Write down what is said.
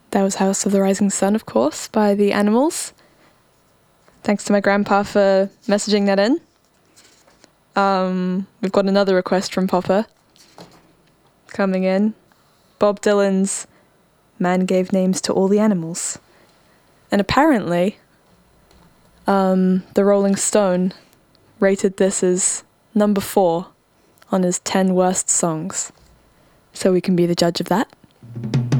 That was House of the Rising Sun, of course, by the Animals. Thanks to my grandpa for messaging that in. We've got another request from Popper coming in. Bob Dylan's Man Gave Names to All the Animals. And apparently, the Rolling Stone rated this as number 4 on his 10 worst songs. So we can be the judge of that.